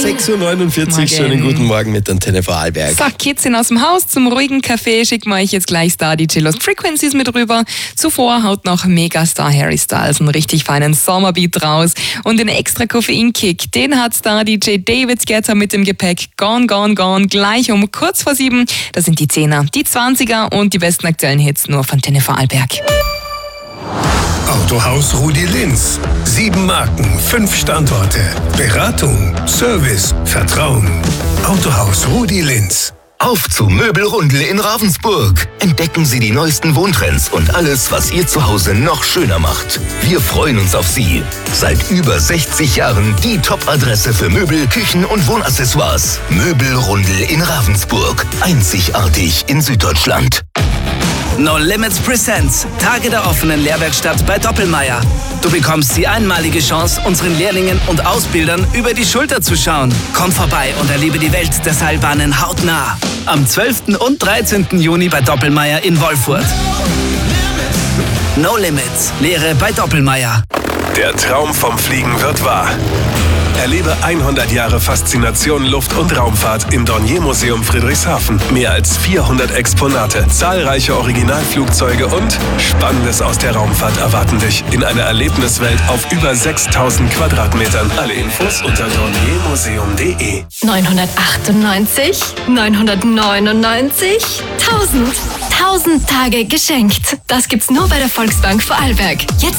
6.49 Uhr, schönen guten Morgen mit Antenne Vorarlberg. So, Kids sind aus dem Haus, zum ruhigen Kaffee schicken wir euch jetzt gleich Star-DJ Lost Frequencies mit rüber. Zuvor haut noch Megastar Harry Styles einen richtig feinen Sommerbeat raus. Und den extra Koffeinkick, den hat Star-DJ David Guetta mit dem Gepäck Gone, Gone, Gone gleich um kurz vor 7. Das sind die 10er, die 20er und die besten aktuellen Hits nur von Antenne Vorarlberg. Autohaus Rudi Linz. 7 Marken, 5 Standorte. Beratung, Service, Vertrauen. Autohaus Rudi Linz. Auf zu Möbelrundel in Ravensburg. Entdecken Sie die neuesten Wohntrends und alles, was Ihr Zuhause noch schöner macht. Wir freuen uns auf Sie. Seit über 60 Jahren die Top-Adresse für Möbel, Küchen und Wohnaccessoires. Möbelrundel in Ravensburg. Einzigartig in Süddeutschland. No Limits Presents Tage der offenen Lehrwerkstatt bei Doppelmayr. Du bekommst die einmalige Chance, unseren Lehrlingen und Ausbildern über die Schulter zu schauen. Komm vorbei und erlebe die Welt der Seilbahnen hautnah. Am 12. und 13. Juni bei Doppelmayr in Wolfurt. No Limits. Lehre bei Doppelmayr. Der Traum vom Fliegen wird wahr. Erlebe 100 Jahre Faszination Luft- und Raumfahrt im Dornier-Museum Friedrichshafen. Mehr als 400 Exponate, zahlreiche Originalflugzeuge und Spannendes aus der Raumfahrt erwarten dich in einer Erlebniswelt auf über 6000 Quadratmetern. Alle Infos unter dorniermuseum.de. 998, 999, 1000. 1000 Tage geschenkt. Das gibt's nur bei der Volksbank Vorarlberg. Jetzt